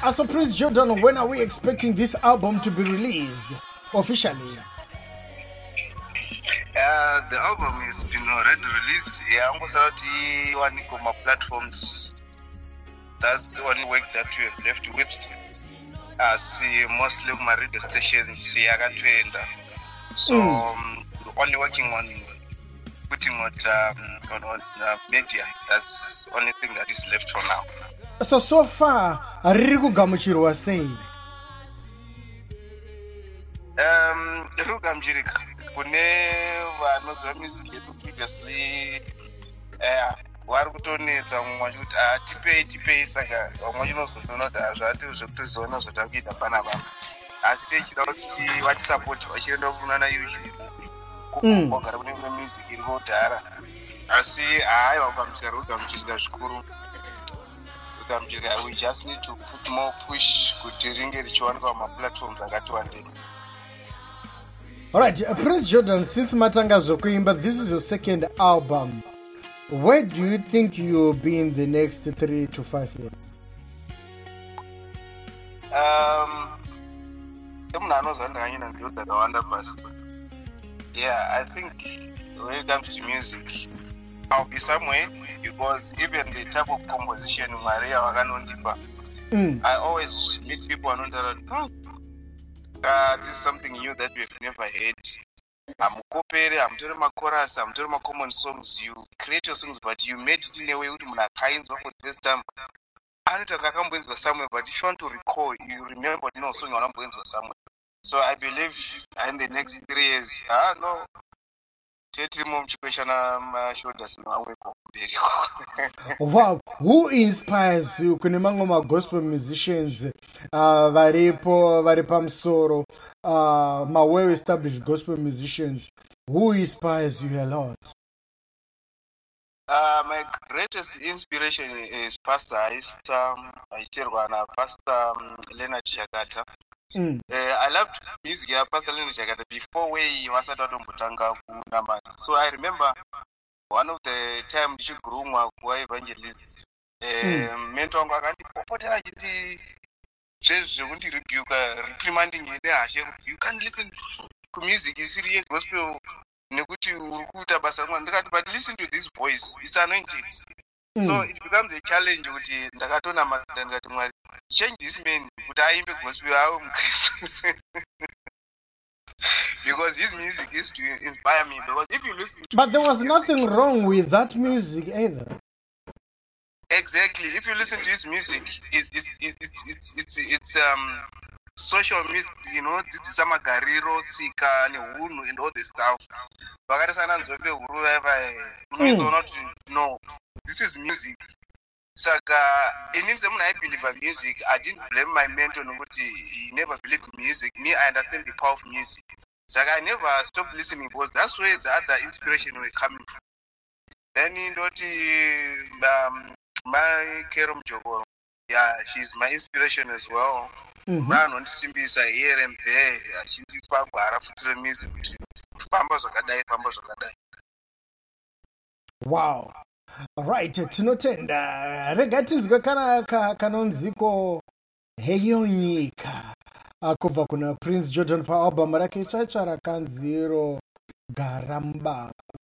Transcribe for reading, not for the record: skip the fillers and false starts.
So Prince Jordan, when are we expecting this album to be released officially? The album has been already released. I'm going to one of my platforms. That's the only work that we have left with. See mostly my radio stations. So we're only working on putting on media. That's the only thing that is left for now. So far, riri kugamuchirwa sei? Rugamjirika kune vanozwa music yedu previously vari kutonetsa mumwe kuti tipei saka vamwe chinozotoona kuti hazvati zvekutoziona zvotakuita pana vamwe asi tichida kuti vatisapoti vachienda kunana youtube kwagara kune imwe music iri kodhara asi haiwa rugamuchirika zvikuru rugamuchirika we just need to put more push kuti ringe richiwanikwa maplatforms akati wandei. Alright, Prince Jordan, since Matanga Zokuimba, this is your second album. Where do you think you'll be in the next 3 to 5 years? Yeah, I think when it comes to music, I'll be somewhere because even the type of composition Maria Waganondipa, I always meet people and wonder, this is something new that we've never heard. I'm kopere, I'm doing my chorus, I'm doing my common songs. You create your songs, but you made it in a way with my kinds of this time. I don't know somewhere, but if you want to recall, you remember, song you're not going to somewhere. So I believe in the next 3 years, no. Wow, who inspires you? Kune mangoma gospel musicians varipo varipamsoro ma well established gospel musicians. Who inspires you a lot? My greatest inspiration is Pastor Pastor Leonard Chagata. I loved music, Pastor Leonard Chagata, before we was at Mutanga. So I remember one of the time you grew up evangelist. Mentor Popotera reprimanding you can't listen to music, you serious gospel. But listen to this voice, it's anointed. So it becomes a challenge. Change this man, because his music is to inspire me. Because if you listen to but there was nothing wrong with that music either. Exactly. If you listen to his music, it's social music, it's samagariro, tsika, and all this stuff. No, this is music. Saka, in I believe in music, I didn't blame my mentor. He never believed in music. Me, I understand the power of music. Saka, I never stopped listening because that's where the other inspiration was coming from. Then, my Kerom Jogoro, yeah, she's my inspiration as well. Man on Simbisa here and there, she's the music. Wow. Alright, tinotenda regatinzwe kanonziko heyo nyika kubva kuna Prince Jordan paalbum rake chacha rakanziro Garamba.